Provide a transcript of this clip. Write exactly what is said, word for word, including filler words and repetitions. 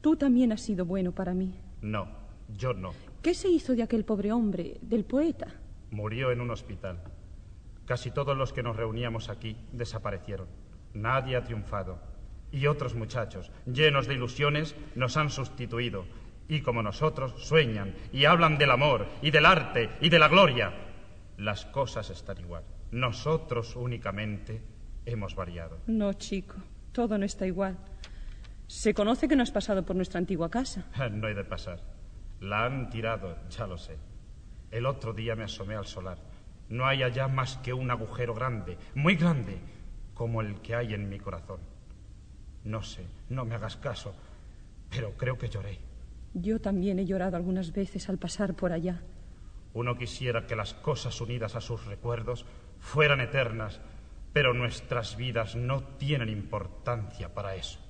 Tú también has sido bueno para mí. No, yo no. ¿Qué se hizo de aquel pobre hombre, del poeta? Murió en un hospital. Casi todos los que nos reuníamos aquí desaparecieron. Nadie ha triunfado. Y otros muchachos, llenos de ilusiones, nos han sustituido. Y como nosotros, sueñan y hablan del amor y del arte y de la gloria. Las cosas están igual. Nosotros únicamente hemos variado. No, chico, todo no está igual. Se conoce que no has pasado por nuestra antigua casa. No he de pasar. La han tirado, ya lo sé. El otro día me asomé al solar. No hay allá más que un agujero grande, muy grande, como el que hay en mi corazón. No sé, no me hagas caso, pero creo que lloré. Yo también he llorado algunas veces al pasar por allá. Uno quisiera que las cosas unidas a sus recuerdos fueran eternas, pero nuestras vidas no tienen importancia para eso.